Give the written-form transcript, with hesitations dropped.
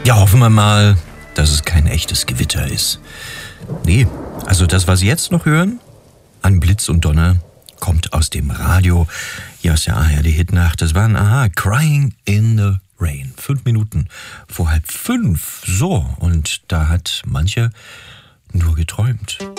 Ja, hoffen wir mal, dass es kein echtes Gewitter ist. Nee, also das, was Sie jetzt noch hören, an Blitz und Donner, kommt aus dem Radio, hier aus der ARD-Hitnacht. Das waren, Crying in the Rain. 5 Minuten vor 4:30. So, und da hat mancher nur geträumt.